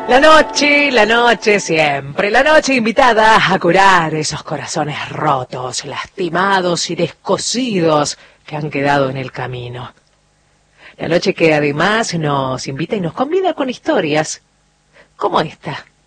La noche siempre, la noche invitada a curar esos corazones rotos, lastimados y descosidos que han quedado en el camino. La noche que además nos invita y nos convida con historias como esta,